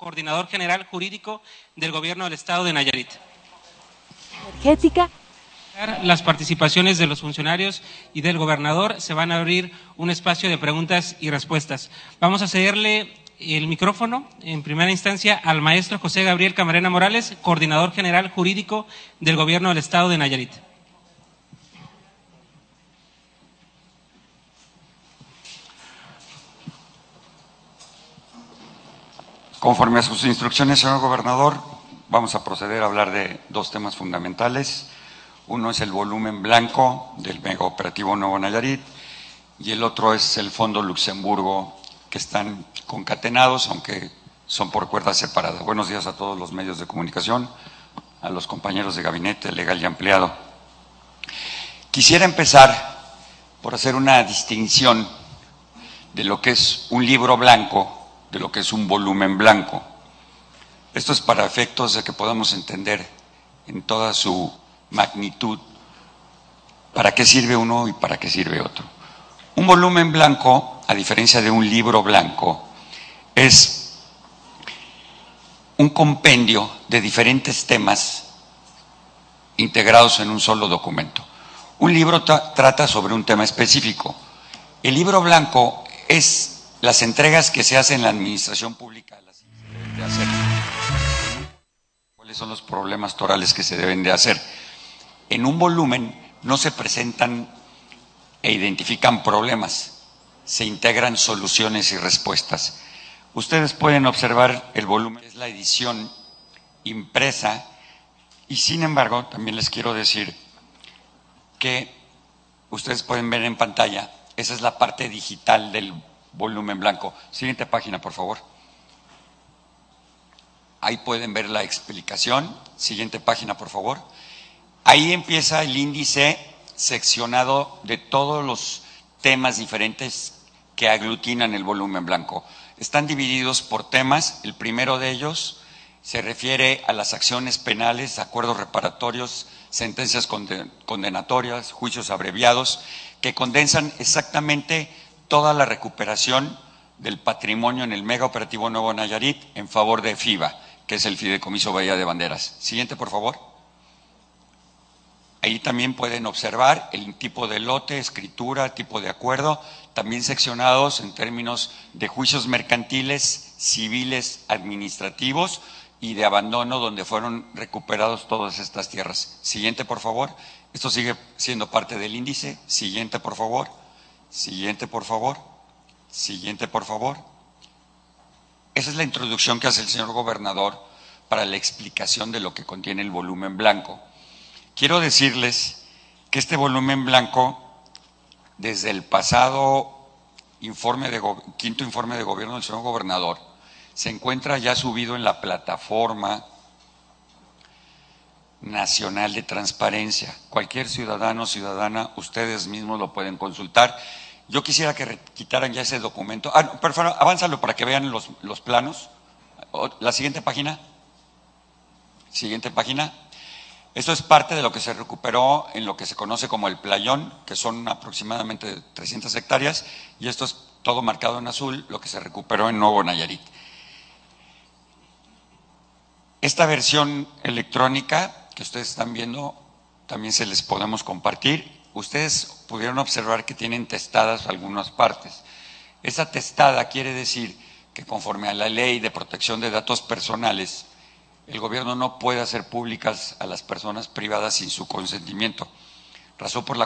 coordinador general jurídico del Gobierno del Estado de Nayarit. Energética. Las participaciones de los funcionarios y del gobernador, se van a abrir un espacio de preguntas y respuestas. Vamos a cederle el micrófono en primera instancia al maestro José Gabriel Camarena Morales, coordinador general jurídico del Gobierno del Estado de Nayarit. Conforme a sus instrucciones, señor gobernador, vamos a proceder a hablar de dos temas fundamentales. Uno es el volumen blanco del megaoperativo Nuevo Nayarit y el otro es el Fondo Luxemburgo, que están concatenados, aunque son por cuerdas separadas. Buenos días a todos los medios de comunicación, a los compañeros de gabinete legal y ampliado. Quisiera empezar por hacer una distinción de lo que es un libro blanco, de lo que es un volumen blanco. Esto es para efectos de que podamos entender en toda su magnitud para qué sirve uno y para qué sirve otro. Un volumen blanco, a diferencia de un libro blanco, es un compendio de diferentes temas integrados en un solo documento. Un libro trata sobre un tema específico. El libro blanco es las entregas que se hacen en la administración pública, las que se deben de hacer. ¿Cuáles son los problemas torales que se deben de hacer? En un volumen no se presentan e identifican problemas, se integran soluciones y respuestas. Ustedes pueden observar el volumen, es la edición impresa, y sin embargo también les quiero decir que ustedes pueden ver en pantalla, esa es la parte digital del volumen blanco. Siguiente página, por favor. Ahí pueden ver la explicación. Siguiente página, por favor. Ahí empieza el índice seccionado de todos los temas diferentes que aglutinan el volumen blanco. Están divididos por temas. El primero de ellos se refiere a las acciones penales, acuerdos reparatorios, sentencias condenatorias, juicios abreviados, que condensan exactamente toda la recuperación del patrimonio en el mega operativo Nuevo Nayarit en favor de FIBA, que es el Fideicomiso Bahía de Banderas. Siguiente, por favor. Ahí también pueden observar el tipo de lote, escritura, tipo de acuerdo, también seccionados en términos de juicios mercantiles, civiles, administrativos y de abandono, donde fueron recuperados todas estas tierras. Siguiente, por favor. Esto sigue siendo parte del índice. Siguiente, por favor. Siguiente, por favor. Siguiente, por favor. Esa es la introducción que hace el señor gobernador para la explicación de lo que contiene el volumen blanco. Quiero decirles que este volumen blanco, desde el pasado quinto informe de gobierno del señor gobernador, se encuentra ya subido en la plataforma nacional de transparencia. Cualquier ciudadano o ciudadana, ustedes mismos lo pueden consultar. Yo quisiera que quitaran ya ese documento. Por favor, avánzalo para que vean los planos. La siguiente página. Siguiente página. Esto es parte de lo que se recuperó en lo que se conoce como el playón, que son aproximadamente 300 hectáreas, y esto es todo marcado en azul, lo que se recuperó en Nuevo Nayarit. Esta versión electrónica que ustedes están viendo, también se les podemos compartir. Ustedes pudieron observar que tienen testadas algunas partes. Esa testada quiere decir que conforme a la ley de protección de datos personales, el gobierno no puede hacer públicas a las personas privadas sin su consentimiento, razón por la